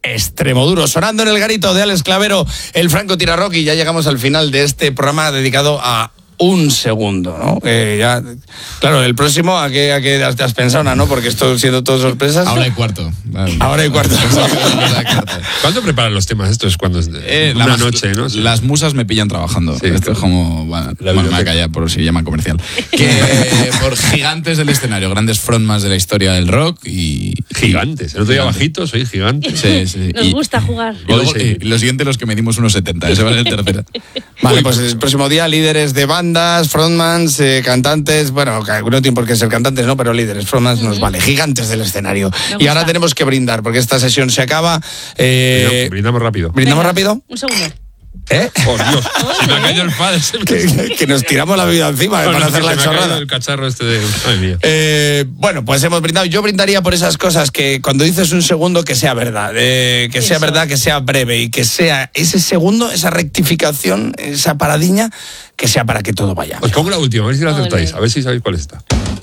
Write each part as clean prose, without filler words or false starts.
Extremoduro, sonando en el garito de Alex Clavero, el Franco Tira Rock, y ya llegamos al final de este programa dedicado a un segundo, ¿no? Ya, claro, el próximo, ¿a qué has pensado, no? Porque esto siendo todo sorpresas. Ahora y cuarto. Ahora y cuarto. ¿Cuándo preparan los temas? Esto es cuando es una noche, ¿no? Sí. Las musas me pillan trabajando. Sí, esto es como... Bueno, me ha callado por si llama comercial. Que por gigantes del escenario, grandes frontmans de la historia del rock y... Gigantes. El otro día bajito, soy gigante. Sí. Nos gusta jugar. Y luego, lo siguiente, los que medimos 1,70. Ese va a ser el tercero. Vale, pues el próximo día, líderes de bandas, frontmans, cantantes, bueno, no tiene por qué ser cantantes, ¿no? Pero líderes, frontmans nos vale, gigantes del escenario. Y ahora tenemos que brindar, porque esta sesión se acaba. Brindamos rápido. ¿Brindamos rápido? Un segundo. Oh, Dios, se me ha caído el padre. Que nos tiramos la vida encima para hacer la chorrada. El cacharro este de... Ay, mía. Bueno, pues hemos brindado. Yo brindaría por esas cosas que cuando dices un segundo que sea verdad, que sea verdad, que sea breve y que sea ese segundo, esa rectificación, esa paradiña, que sea para que todo vaya. Os pongo la última, a ver si la acertáis, a ver si sabéis cuál está.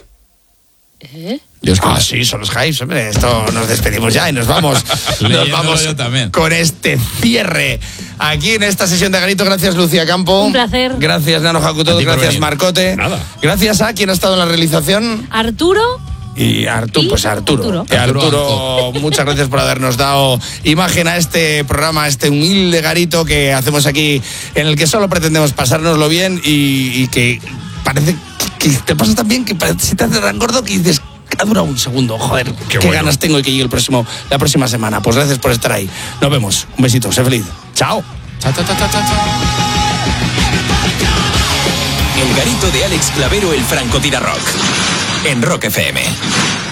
Sí, son los hypes, hombre. Esto nos despedimos ya y nos vamos. Nos vamos yo también. Con este cierre. Aquí en esta sesión de Garito, gracias Lucía Campo. Un placer. Gracias Nano Jacuto, gracias Marcote. Nada. Gracias a quien ha estado en la realización. Arturo. Y Arturo, muchas gracias por habernos dado imagen a este programa, a este humilde garito que hacemos aquí, en el que solo pretendemos pasárnoslo bien y que parece que te pasa tan bien que se te hace tan gordo que dices, ha durado un segundo, joder, qué bueno. Ganas tengo de que llegue la próxima semana. Pues gracias por estar ahí. Nos vemos, un besito, sé feliz. Chao. Chao. El garito de Alex Clavero, el Franco Tira Rock, en Rock FM.